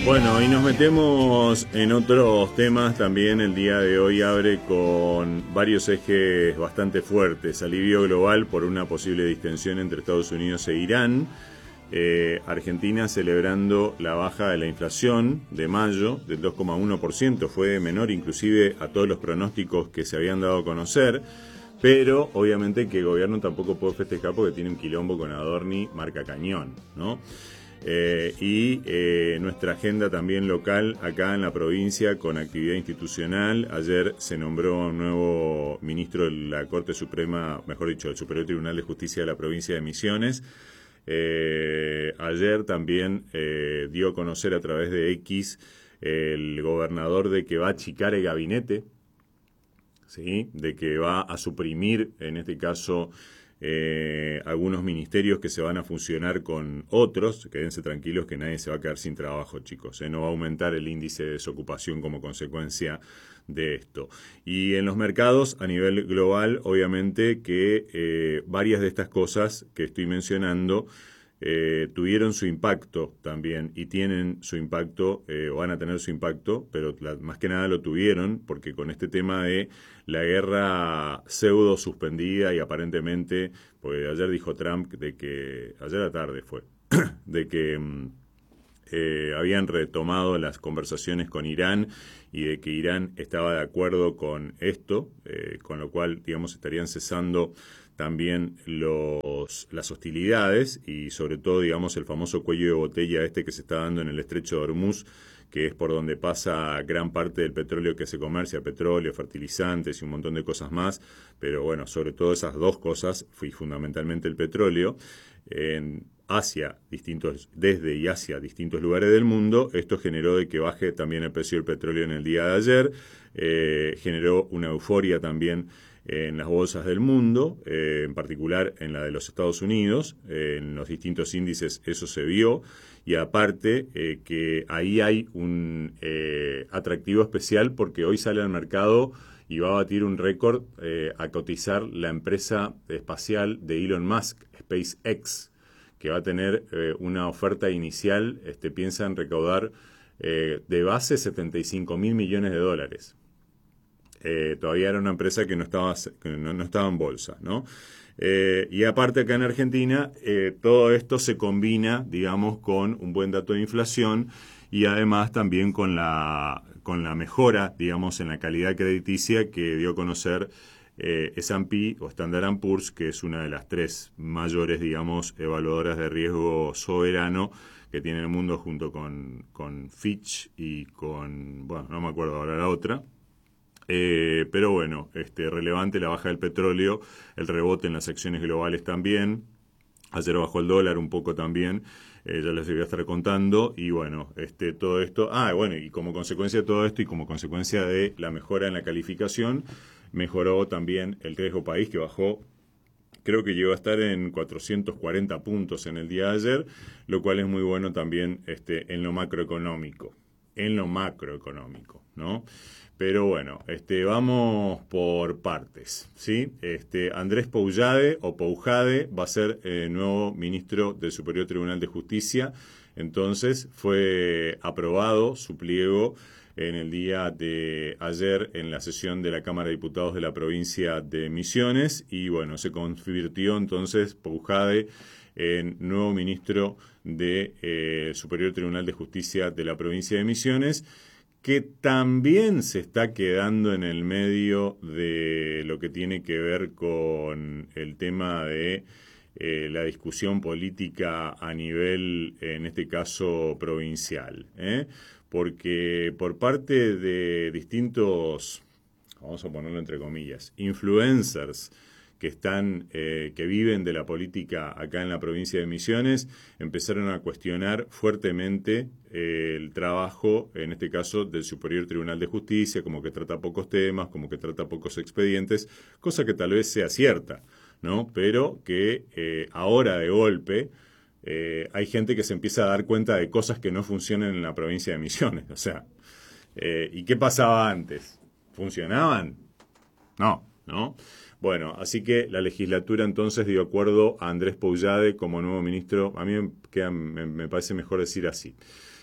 Bueno, y nos metemos en otros temas también. El día de hoy abre con varios ejes bastante fuertes. Alivio global por una posible distensión entre Estados Unidos e Irán. Argentina celebrando la baja de la inflación de mayo del 2,1%. Fue menor inclusive a todos los pronósticos que se habían dado a conocer. Pero obviamente que el gobierno tampoco puede festejar porque tiene un quilombo con Adorni marca cañón, ¿no? Nuestra agenda también local acá en la provincia con actividad institucional. Ayer se nombró un nuevo ministro de la Corte Suprema, mejor dicho, del Superior Tribunal de Justicia de la provincia de Misiones. Ayer también dio a conocer a través de X el gobernador de que va a achicar el gabinete, ¿sí? De que va a suprimir, en este caso, algunos ministerios que se van a fusionar con otros. Quédense tranquilos que nadie se va a quedar sin trabajo, chicos. No va a aumentar el índice de desocupación como consecuencia de esto. Y en los mercados, a nivel global, obviamente que varias de estas cosas que estoy mencionando tuvieron su impacto también y tienen su impacto, o van a tener su impacto, pero más que nada lo tuvieron porque con este tema de la guerra pseudo suspendida y aparentemente, pues ayer dijo Trump de que, ayer a la tarde fue, de que habían retomado las conversaciones con Irán y de que Irán estaba de acuerdo con esto, con lo cual, digamos, estarían cesando también las hostilidades y sobre todo, digamos, el famoso cuello de botella este que se está dando en el estrecho de Hormuz, que es por donde pasa gran parte del petróleo que se comercia, petróleo, fertilizantes y un montón de cosas más, pero bueno, sobre todo esas dos cosas, y fundamentalmente el petróleo, en hacia desde y hacia distintos lugares del mundo. Esto generó de que baje también el precio del petróleo en el día de ayer, generó una euforia también en las bolsas del mundo, en particular en la de los Estados Unidos, en los distintos índices eso se vio, y aparte que ahí hay un atractivo especial porque hoy sale al mercado y va a batir un récord a cotizar la empresa espacial de Elon Musk, SpaceX, que va a tener una oferta inicial, piensan recaudar de base 75.000 millones de dólares. Todavía era una empresa que no estaba en bolsa, ¿no? Y aparte acá en Argentina, todo esto se combina, digamos, con un buen dato de inflación y además también con la mejora, digamos, en la calidad crediticia que dio a conocer S&P o Standard & Poor's, que es una de las tres mayores, digamos, evaluadoras de riesgo soberano que tiene el mundo junto con Fitch y con, bueno, no me acuerdo ahora la otra. Pero bueno, relevante la baja del petróleo, el rebote en las acciones globales también. Ayer bajó el dólar un poco también, ya les voy a estar contando. Y bueno, todo esto, bueno, y como consecuencia de todo esto y como consecuencia de la mejora en la calificación, mejoró también el riesgo país, que bajó, creo que llegó a estar en 440 puntos en el día de ayer, lo cual es muy bueno también en lo macroeconómico. ¿No? Pero bueno, vamos por partes, ¿sí? Andrés Poujade o Poujade va a ser nuevo ministro del Superior Tribunal de Justicia. Entonces fue aprobado su pliego en el día de ayer en la sesión de la Cámara de Diputados de la provincia de Misiones y bueno, se convirtió entonces Poujade en nuevo ministro del Superior Tribunal de Justicia de la provincia de Misiones, que también se está quedando en el medio de lo que tiene que ver con el tema de la discusión política a nivel, en este caso, provincial, porque por parte de distintos, vamos a ponerlo entre comillas, influencers que viven de la política acá en la provincia de Misiones, empezaron a cuestionar fuertemente el trabajo, en este caso, del Superior Tribunal de Justicia, como que trata pocos temas, como que trata pocos expedientes, cosa que tal vez sea cierta, ¿no? Pero que ahora de golpe hay gente que se empieza a dar cuenta de cosas que no funcionan en la provincia de Misiones. O sea, ¿y qué pasaba antes? ¿Funcionaban? No. Bueno, así que la legislatura entonces dio acuerdo a Andrés Poujade como nuevo ministro. A mí me parece mejor decir así.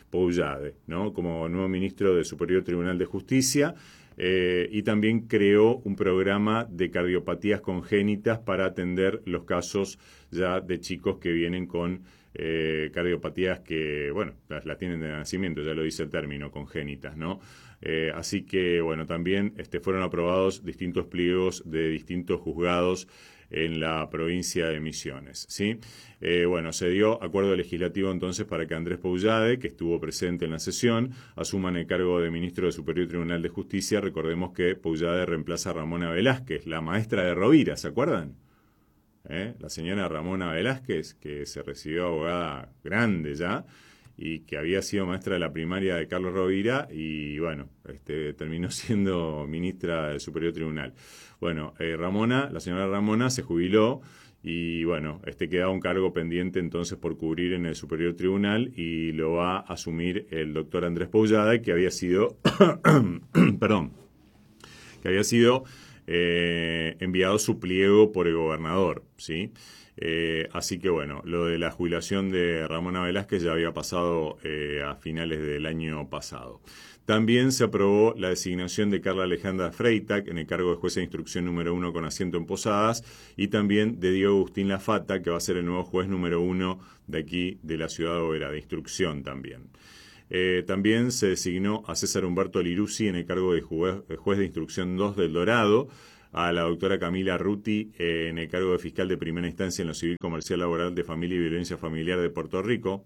Poullade, ¿no? Como nuevo ministro del Superior Tribunal de Justicia. Y también creó un programa de cardiopatías congénitas para atender los casos ya de chicos que vienen con cardiopatías que, bueno, las tienen de nacimiento, ya lo dice el término, congénitas, ¿no? Así que, bueno, también fueron aprobados distintos pliegos de distintos juzgados en la provincia de Misiones, ¿sí? Bueno, se dio acuerdo legislativo entonces para que Andrés Poullade, que estuvo presente en la sesión, asuma el cargo de ministro del Superior Tribunal de Justicia. Recordemos que Poullade reemplaza a Ramona Velázquez, la maestra de Rovira, ¿se acuerdan? La señora Ramona Velázquez, que se recibió abogada grande ya, y que había sido maestra de la primaria de Carlos Rovira y, bueno, terminó siendo ministra del Superior Tribunal. Bueno, la señora Ramona se jubiló y, bueno, quedaba un cargo pendiente entonces por cubrir en el Superior Tribunal y lo va a asumir el doctor Andrés Poullade, que había sido, perdón, que había sido enviado su pliego por el gobernador, ¿sí? Así que bueno, lo de la jubilación de Ramona Velázquez ya había pasado a finales del año pasado. También se aprobó la designación de Carla Alejandra Freitag en el cargo de juez de instrucción número 1 con asiento en Posadas y también de Diego Agustín Lafata, que va a ser el nuevo juez número 1 de aquí de la ciudad de Oberá, de instrucción también. También se designó a César Humberto Liruzzi en el cargo de juez de instrucción 2 del Dorado, a la doctora Camila Ruti en el cargo de fiscal de primera instancia en lo civil comercial laboral de familia y violencia familiar de Puerto Rico,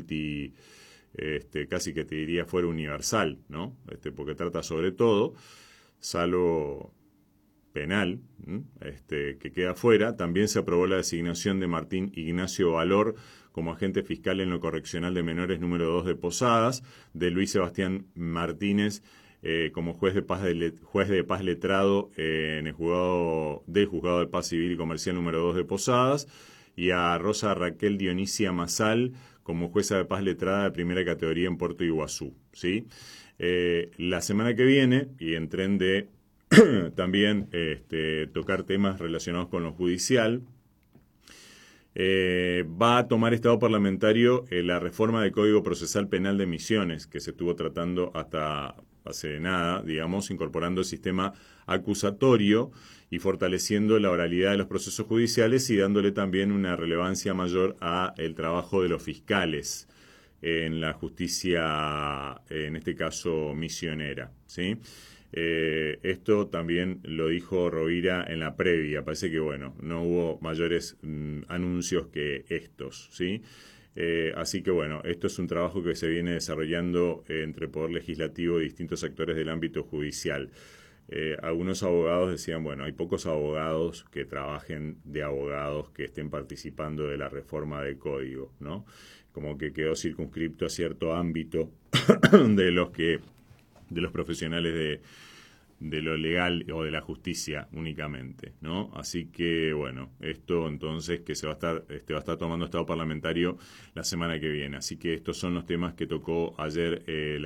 casi que te diría fuera universal, ¿no? Porque trata sobre todo, salvo penal, que queda fuera. También se aprobó la designación de Martín Ignacio Valor como agente fiscal en lo correccional de menores número 2 de Posadas, de Luis Sebastián Martínez como juez de paz letrado en el juzgado de paz civil y comercial número 2 de Posadas, y a Rosa Raquel Dionisia Masal como jueza de paz letrada de primera categoría en Puerto Iguazú, ¿sí? La semana que viene, y en tren de también tocar temas relacionados con lo judicial, va a tomar estado parlamentario la reforma del Código Procesal Penal de Misiones, que se estuvo tratando hasta hace nada, digamos, incorporando el sistema acusatorio y fortaleciendo la oralidad de los procesos judiciales y dándole también una relevancia mayor a el trabajo de los fiscales en la justicia, en este caso misionera, ¿sí? Esto también lo dijo Rovira en la previa. Parece que, bueno, no hubo mayores anuncios que estos, ¿sí? Así que, bueno, esto es un trabajo que se viene desarrollando entre el Poder Legislativo y distintos actores del ámbito judicial. Algunos abogados decían, bueno, hay pocos abogados que trabajen de abogados que estén participando de la reforma del código, ¿no? Como que quedó circunscripto a cierto ámbito de los profesionales de lo legal o de la justicia únicamente, ¿no? Así que, bueno, esto entonces que va a estar tomando estado parlamentario la semana que viene. Así que estos son los temas que tocó ayer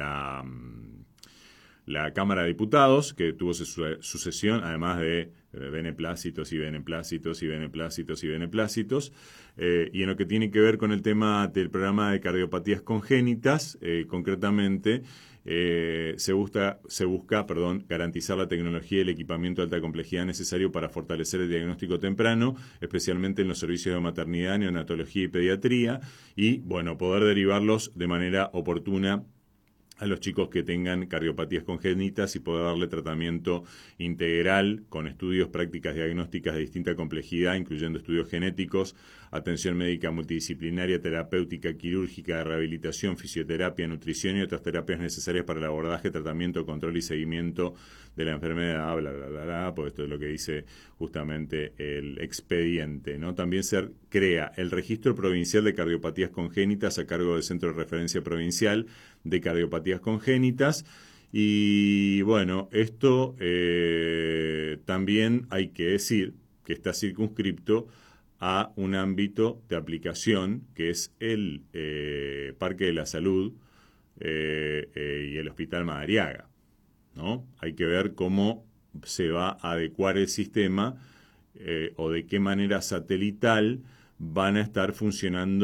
la Cámara de Diputados, que tuvo su sesión, además de beneplácitos y beneplácitos y beneplácitos y beneplácitos, y en lo que tiene que ver con el tema del programa de cardiopatías congénitas, concretamente, se busca garantizar la tecnología y el equipamiento de alta complejidad necesario para fortalecer el diagnóstico temprano, especialmente en los servicios de maternidad, neonatología y pediatría, y, bueno, poder derivarlos de manera oportuna a los chicos que tengan cardiopatías congénitas y poder darle tratamiento integral con estudios, prácticas diagnósticas de distinta complejidad, incluyendo estudios genéticos, atención médica multidisciplinaria, terapéutica, quirúrgica, rehabilitación, fisioterapia, nutrición y otras terapias necesarias para el abordaje, tratamiento, control y seguimiento de la enfermedad, bla, bla, bla, bla, pues esto es lo que dice justamente el expediente, ¿no? También se crea el Registro Provincial de Cardiopatías Congénitas a cargo del Centro de Referencia Provincial de Cardiopatías Congénitas. Y bueno, esto también hay que decir que está circunscripto a un ámbito de aplicación que es el Parque de la Salud y el Hospital Madariaga, ¿no? Hay que ver cómo se va a adecuar el sistema o de qué manera satelital van a estar funcionando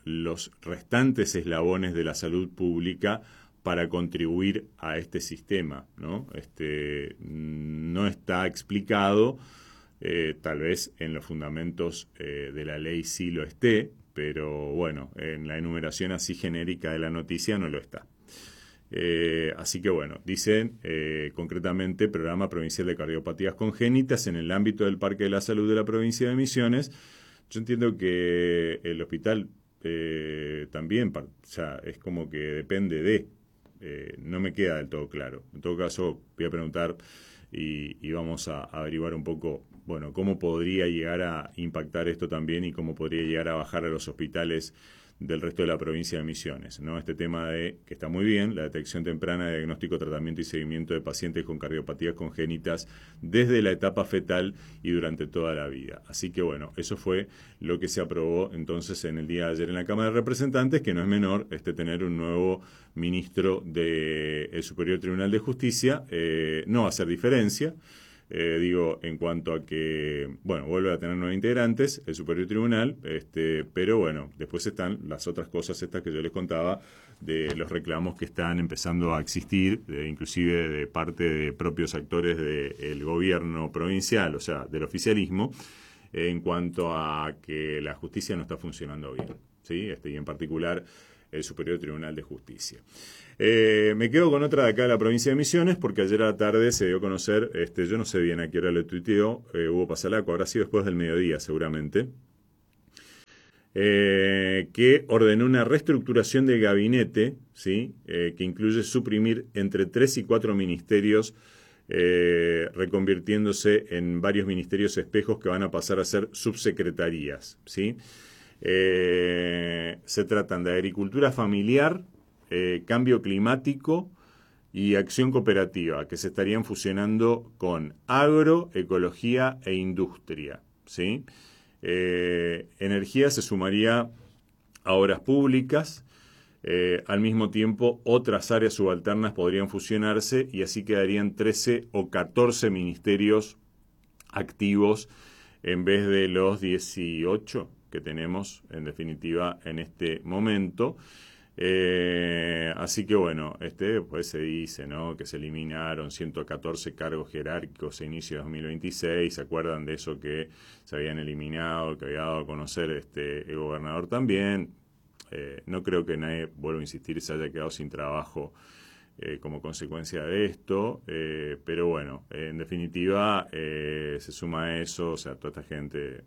los restantes eslabones de la salud pública para contribuir a este sistema, ¿no? No está explicado, tal vez en los fundamentos de la ley sí lo esté, pero bueno, en la enumeración así genérica de la noticia no lo está. Así que bueno, dicen concretamente Programa Provincial de Cardiopatías Congénitas en el ámbito del Parque de la Salud de la provincia de Misiones. Yo entiendo que el hospital también, o sea, es como que depende de, no me queda del todo claro. En todo caso, voy a preguntar y vamos a averiguar un poco, bueno, cómo podría llegar a impactar esto también y cómo podría llegar a bajar a los hospitales del resto de la provincia de Misiones, ¿no? Este tema de, que está muy bien, la detección temprana de diagnóstico, tratamiento y seguimiento de pacientes con cardiopatías congénitas desde la etapa fetal y durante toda la vida. Así que bueno, eso fue lo que se aprobó entonces en el día de ayer en la Cámara de Representantes, que no es menor tener un nuevo ministro del Superior Tribunal de Justicia. No va a hacer diferencia. En cuanto a que, bueno, vuelve a tener 9 integrantes, el Superior Tribunal, pero bueno, después están las otras cosas estas que yo les contaba, de los reclamos que están empezando a existir, inclusive de parte de propios actores del gobierno provincial, o sea, del oficialismo, en cuanto a que la justicia no está funcionando bien, ¿sí? Y en particular el Superior Tribunal de Justicia. Me quedo con otra de acá de la provincia de Misiones, porque ayer a la tarde se dio a conocer, yo no sé bien a qué hora lo tuiteó, Hugo Pasalaco, habrá sido después del mediodía seguramente, que ordenó una reestructuración del gabinete, ¿sí? Que incluye suprimir entre 3 y 4 ministerios, reconvirtiéndose en varios ministerios espejos que van a pasar a ser subsecretarías, ¿sí? Se tratan de agricultura familiar, cambio climático y acción cooperativa, que se estarían fusionando con agro, ecología e industria, ¿sí? Energía se sumaría a obras públicas. Al mismo tiempo, otras áreas subalternas podrían fusionarse y así quedarían 13 o 14 ministerios activos en vez de los 18 que tenemos, en definitiva, en este momento. Así que bueno, pues se dice, ¿no?, que se eliminaron 114 cargos jerárquicos a inicio de 2026. ¿Se acuerdan de eso que se habían eliminado, que había dado a conocer el gobernador también? No creo que nadie, vuelvo a insistir, se haya quedado sin trabajo como consecuencia de esto, pero bueno, en definitiva se suma a eso, o sea, toda esta gente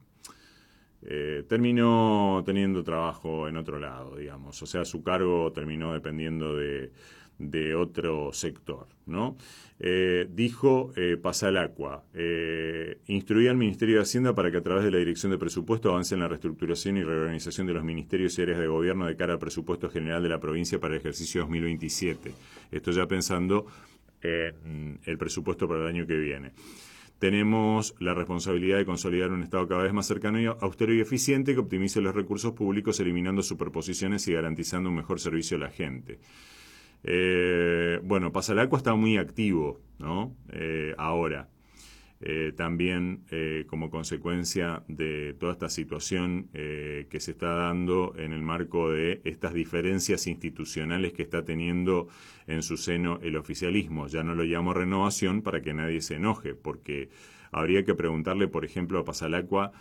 terminó teniendo trabajo en otro lado, digamos, o sea, su cargo terminó dependiendo de otro sector, ¿no? Dijo Pasalacqua, instruía al Ministerio de Hacienda para que a través de la Dirección de Presupuesto avance en la reestructuración y reorganización de los ministerios y áreas de gobierno de cara al presupuesto general de la provincia para el ejercicio 2027. Esto ya pensando en el presupuesto para el año que viene. Tenemos la responsabilidad de consolidar un Estado cada vez más cercano, y austero y eficiente que optimice los recursos públicos, eliminando superposiciones y garantizando un mejor servicio a la gente. Bueno, Pasalacqua está muy activo, ¿no? Ahora. También como consecuencia de toda esta situación que se está dando en el marco de estas diferencias institucionales que está teniendo en su seno el oficialismo. Ya no lo llamo renovación para que nadie se enoje, porque habría que preguntarle, por ejemplo, a Pasalacqua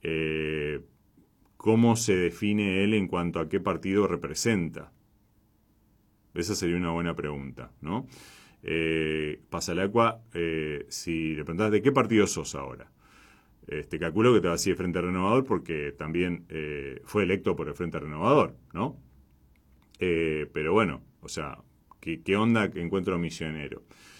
cómo se define él en cuanto a qué partido representa. Esa sería una buena pregunta, ¿no? Pasalacqua, si le preguntás de qué partido sos ahora, calculo que te va a decir Frente Renovador, porque también fue electo por el Frente Renovador, ¿no? Pero bueno, o sea, ¿qué onda que Encuentro Misionero?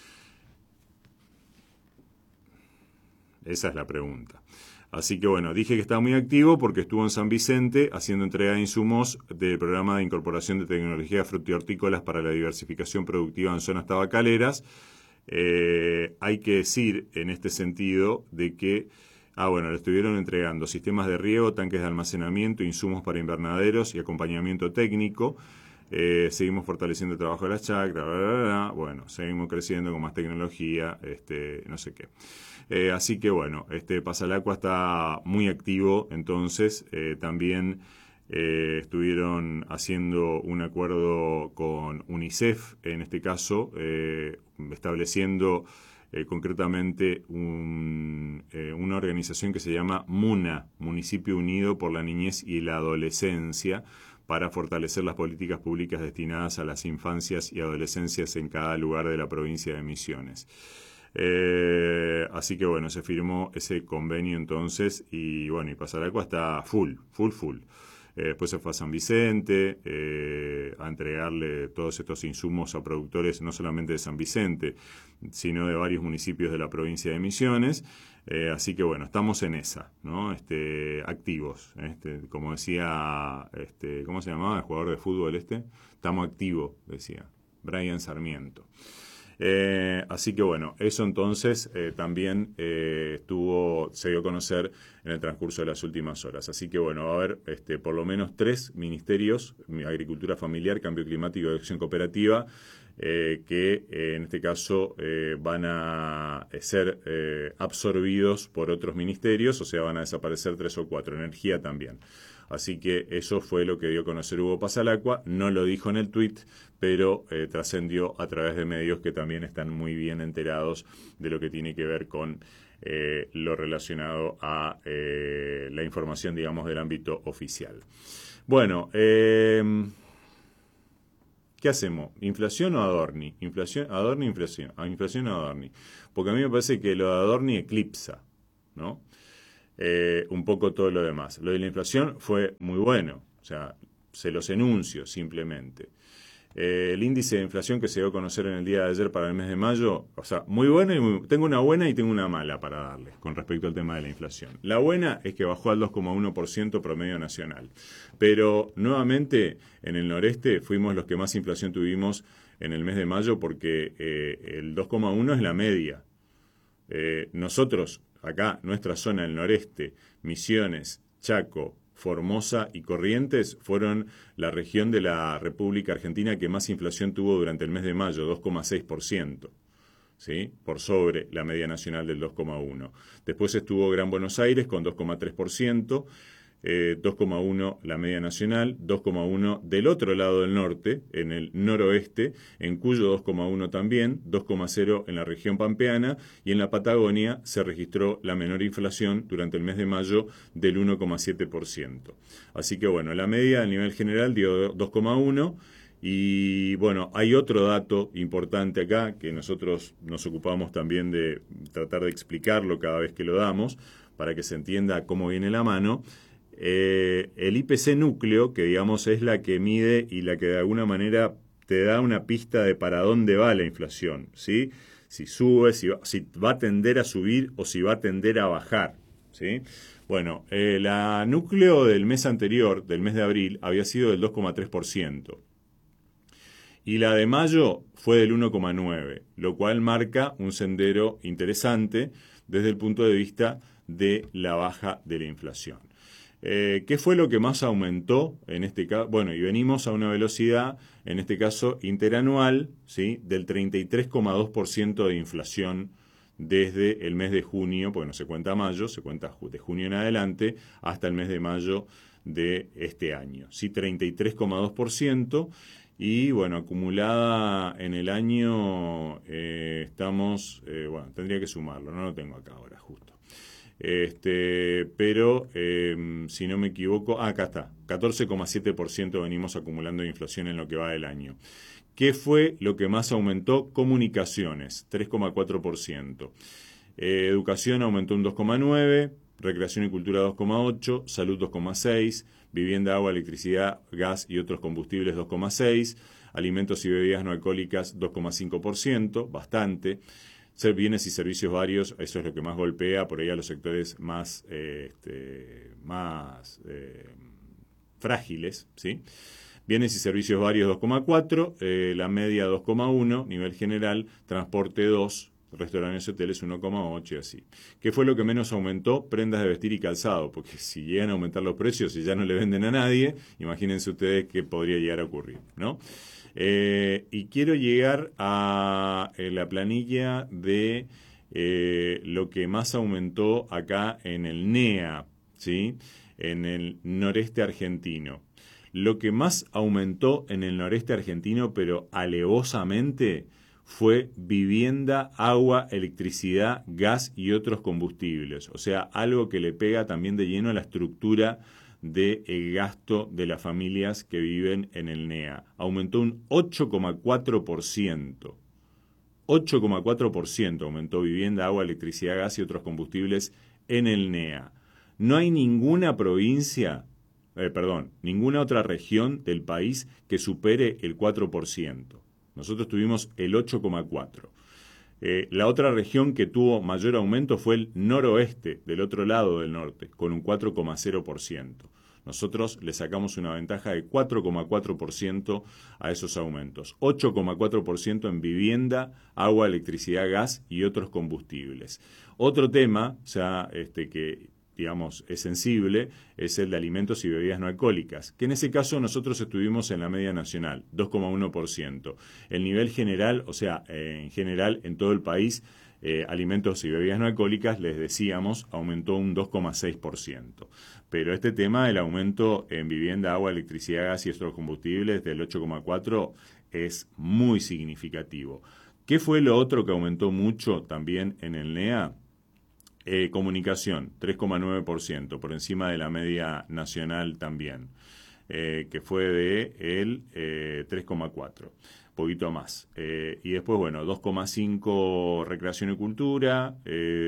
Esa es la pregunta. Así que bueno, dije que estaba muy activo porque estuvo en San Vicente haciendo entrega de insumos del programa de incorporación de tecnologías frutícolas para la diversificación productiva en zonas tabacaleras. Hay que decir en este sentido de que, le estuvieron entregando sistemas de riego, tanques de almacenamiento, insumos para invernaderos y acompañamiento técnico. Seguimos fortaleciendo el trabajo de las chacras, bueno, seguimos creciendo con más tecnología, no sé qué. Así que bueno, Pasalacqua está muy activo, entonces también estuvieron haciendo un acuerdo con UNICEF, en este caso, estableciendo concretamente una organización que se llama MUNA, Municipio Unido por la Niñez y la Adolescencia, para fortalecer las políticas públicas destinadas a las infancias y adolescencias en cada lugar de la provincia de Misiones. Así que bueno, se firmó ese convenio entonces y bueno, y Pasaracua está full. Después se fue a San Vicente a entregarle todos estos insumos a productores no solamente de San Vicente, sino de varios municipios de la provincia de Misiones. Así que bueno, estamos en esa, ¿no? Activos. Como decía, ¿cómo se llamaba el jugador de fútbol este? Estamos activos, decía Brian Sarmiento. Así que bueno, eso entonces también se dio a conocer en el transcurso de las últimas horas. Así que bueno, va a haber por lo menos 3 ministerios: Agricultura Familiar, Cambio Climático y Acción Cooperativa, que en este caso van a ser absorbidos por otros ministerios, o sea, van a desaparecer 3 o 4. Energía también. Así que eso fue lo que dio a conocer Hugo Pasalacqua. No lo dijo en el tuit, pero trascendió a través de medios que también están muy bien enterados de lo que tiene que ver con lo relacionado a la información, digamos, del ámbito oficial. Bueno, ¿qué hacemos? ¿Inflación o Adorni? Adorni, inflación. Inflación o Adorni. Porque a mí me parece que lo de Adorni eclipsa, ¿no? Un poco todo lo demás. Lo de la inflación fue muy bueno, o sea, se los enuncio simplemente. El índice de inflación que se dio a conocer en el día de ayer para el mes de mayo, o sea, muy bueno y tengo una buena y tengo una mala para darles con respecto al tema de la inflación. La buena es que bajó al 2,1% promedio nacional, pero nuevamente en el noreste fuimos los que más inflación tuvimos en el mes de mayo porque el 2,1 es la media. Nosotros, acá, nuestra zona del noreste, Misiones, Chaco, Formosa y Corrientes, fueron la región de la República Argentina que más inflación tuvo durante el mes de mayo, 2,6%, ¿sí? Por sobre la media nacional del 2,1%. Después estuvo Gran Buenos Aires con 2,3%, 2,1 la media nacional, 2,1 del otro lado del norte, en el noroeste, en Cuyo 2,1 también, 2,0 en la región pampeana y en la Patagonia se registró la menor inflación durante el mes de mayo del 1,7%. Así que bueno, la media a nivel general dio 2,1. Y bueno, hay otro dato importante acá que nosotros nos ocupamos también de tratar de explicarlo cada vez que lo damos para que se entienda cómo viene la mano. El IPC núcleo, que digamos es la que mide y la que de alguna manera te da una pista de para dónde va la inflación, ¿sí? Si sube, si va a tender a subir o si va a tender a bajar, ¿sí? Bueno, la núcleo del mes anterior, del mes de abril, había sido del 2,3%. Y la de mayo fue del 1,9%, lo cual marca un sendero interesante desde el punto de vista de la baja de la inflación. ¿Qué fue lo que más aumentó en este caso? Bueno, y venimos a una velocidad, en este caso interanual, ¿sí? Del 33,2% de inflación desde el mes de junio, porque no se cuenta mayo, se cuenta de junio en adelante, hasta el mes de mayo de este año. ¿Sí? 33,2%. Y bueno, acumulada en el año estamos, bueno, tendría que sumarlo, no lo tengo acá ahora justo. Pero si no me equivoco, acá está, 14,7% venimos acumulando de inflación en lo que va del año. ¿Qué fue lo que más aumentó? Comunicaciones, 3,4%. Educación aumentó un 2,9%, recreación y cultura 2,8%, salud 2,6%, vivienda, agua, electricidad, gas y otros combustibles 2,6%, alimentos y bebidas no alcohólicas 2,5%, bastante. Bienes y servicios varios, eso es lo que más golpea por ahí a los sectores más frágiles, ¿sí? Bienes y servicios varios 2,4, la media 2,1, nivel general, transporte 2, restaurantes y hoteles 1,8 y así. ¿Qué fue lo que menos aumentó? Prendas de vestir y calzado, porque si llegan a aumentar los precios y ya no le venden a nadie, imagínense ustedes qué podría llegar a ocurrir, ¿no? Y quiero llegar a la planilla de lo que más aumentó acá en el NEA, ¿sí? en el noreste argentino. Lo que más aumentó en el noreste argentino, pero alevosamente, fue vivienda, agua, electricidad, gas y otros combustibles. O sea, algo que le pega también de lleno a la estructura del gasto de las familias que viven en el NEA. Aumentó un 8,4%. 8,4% aumentó vivienda, agua, electricidad, gas y otros combustibles en el NEA. No hay ninguna provincia, ninguna otra región del país que supere el 4%. Nosotros tuvimos el 8,4%. La otra región que tuvo mayor aumento fue el noroeste, del otro lado del norte, con un 4,0%. Nosotros le sacamos una ventaja de 4,4% a esos aumentos. 8,4% en vivienda, agua, electricidad, gas y otros combustibles. Otro tema, que digamos es sensible, es el de alimentos y bebidas no alcohólicas, que en ese caso nosotros estuvimos en la media nacional, 2,1%. El nivel general, en general en todo el país, alimentos y bebidas no alcohólicas, les decíamos, aumentó un 2,6%. Pero este tema, el aumento en vivienda, agua, electricidad, gas y otros combustibles del 8,4% es muy significativo. ¿Qué fue lo otro que aumentó mucho también en el NEA? Comunicación, 3,9%, por encima de la media nacional también, que fue de el 3,4%. Poquito más. Y después, 2,5 recreación y cultura,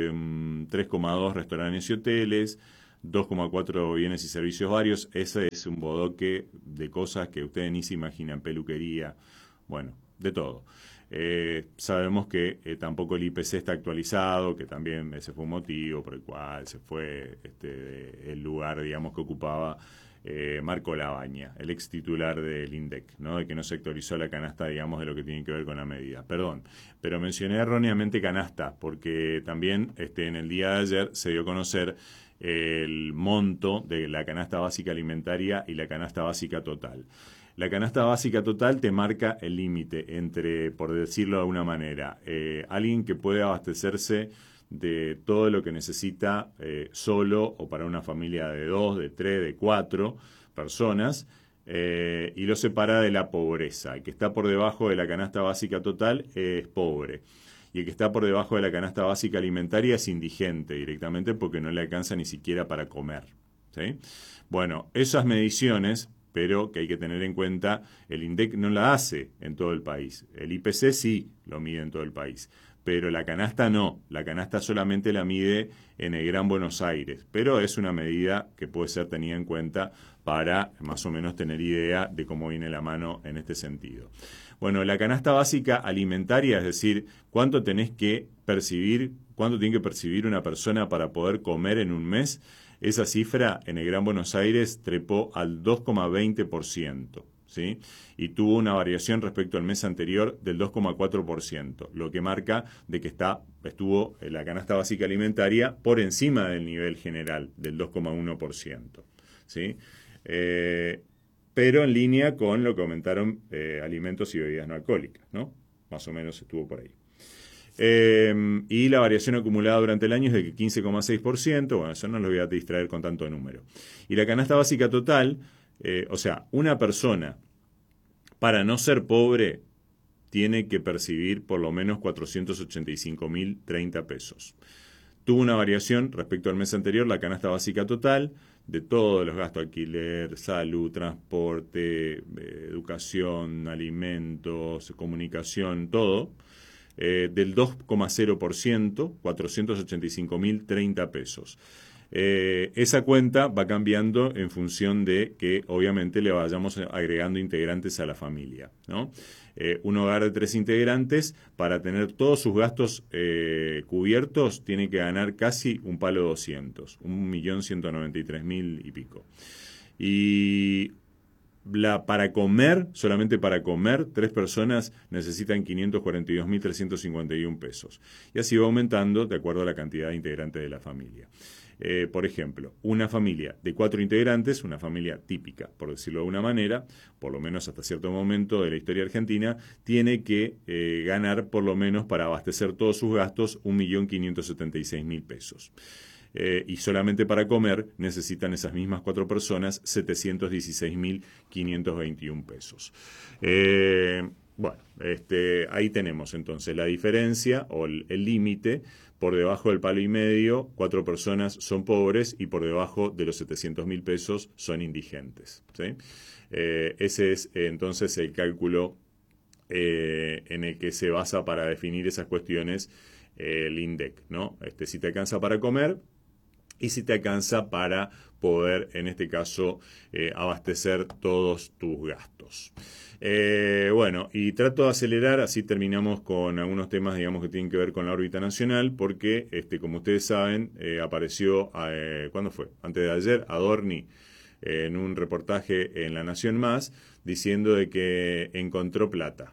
3,2 restaurantes y hoteles, 2,4 bienes y servicios varios. Ese es un bodoque de cosas que ustedes ni se imaginan, peluquería, de todo. Sabemos que tampoco el IPC está actualizado, que también ese fue un motivo por el cual se fue el lugar, digamos, que ocupaba Marco Labaña, el ex titular del INDEC, ¿no? De que no se actualizó la canasta, digamos, de lo que tiene que ver con la medida. Perdón, pero mencioné erróneamente canasta, porque también en el día de ayer se dio a conocer el monto de la canasta básica alimentaria y la canasta básica total. La canasta básica total te marca el límite entre, por decirlo de alguna manera, alguien que puede abastecerse de todo lo que necesita solo o para una familia de 2, de 3, de 4 personas, y lo separa de la pobreza. El que está por debajo de la canasta básica total es pobre. Y el que está por debajo de la canasta básica alimentaria es indigente directamente porque no le alcanza ni siquiera para comer, ¿sí? Bueno, esas mediciones, pero que hay que tener en cuenta, el INDEC no la hace en todo el país. El IPC sí lo mide en todo el país, pero la canasta no. La canasta solamente la mide en el Gran Buenos Aires, pero es una medida que puede ser tenida en cuenta para más o menos tener idea de cómo viene la mano en este sentido. Bueno, la canasta básica alimentaria, es decir, cuánto tiene que percibir una persona para poder comer en un mes. Esa cifra en el Gran Buenos Aires trepó al 2,20%, ¿sí? Y tuvo una variación respecto al mes anterior del 2,4%, lo que marca de que estuvo la canasta básica alimentaria por encima del nivel general del 2,1%, ¿sí? Pero en línea con lo que aumentaron alimentos y bebidas no alcohólicas, ¿no? Más o menos estuvo por ahí. Y la variación acumulada durante el año es de 15,6%. Eso no lo voy a distraer con tanto número. Y la canasta básica total, una persona para no ser pobre tiene que percibir por lo menos 485.030 pesos. Tuvo una variación respecto al mes anterior, la canasta básica total, de todos los gastos, alquiler, salud, transporte, educación, alimentos, comunicación, todo, del 2,0%, 485.030 pesos. Esa cuenta va cambiando en función de que obviamente le vayamos agregando integrantes a la familia, ¿no? Un hogar de 3 integrantes, para tener todos sus gastos cubiertos, tiene que ganar casi un palo 200, 1.193.000 y pico. Y para comer, solamente para comer, 3 personas necesitan 542.351 pesos. Y así va aumentando de acuerdo a la cantidad de integrantes de la familia. Por ejemplo, una familia de 4 integrantes, una familia típica, por decirlo de alguna manera, por lo menos hasta cierto momento de la historia argentina, tiene que ganar por lo menos para abastecer todos sus gastos 1.576.000 pesos. y solamente para comer necesitan esas mismas 4 personas 716.521 pesos. Bueno, ahí tenemos entonces la diferencia o el límite. Por debajo del palo y medio, 4 personas son pobres y por debajo de los 700.000 pesos son indigentes, ¿sí? Ese es entonces el cálculo en el que se basa para definir esas cuestiones el INDEC, ¿no? Si te alcanza para comer y si te alcanza para poder, en este caso, abastecer todos tus gastos. Bueno, y trato de acelerar, así terminamos con algunos temas, digamos, que tienen que ver con la órbita nacional, porque, como ustedes saben, apareció, ¿cuándo fue? Antes de ayer, Adorni, en un reportaje en La Nación Más, diciendo de que encontró plata.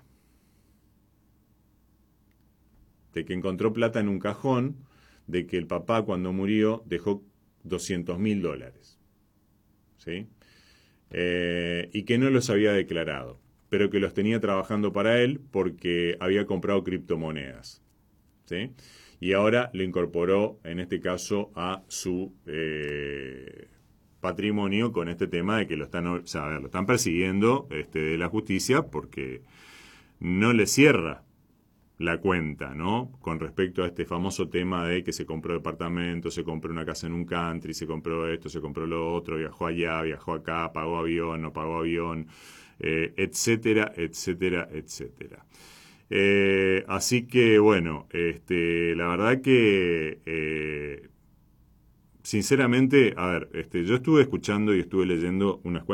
De que encontró plata en un cajón, de que el papá cuando murió dejó $200.000, ¿sí? Y que no los había declarado, pero que los tenía trabajando para él porque había comprado criptomonedas, ¿sí? Y ahora lo incorporó, en este caso, a su patrimonio con este tema de que lo están persiguiendo de la justicia porque no le cierra la cuenta, ¿no? Con respecto a este famoso tema de que se compró departamento, se compró una casa en un country, se compró esto, se compró lo otro, viajó allá, viajó acá, pagó avión, no pagó avión, etcétera, etcétera, etcétera. Así que, bueno, la verdad que, sinceramente, a ver, yo estuve escuchando y estuve leyendo unas cuantas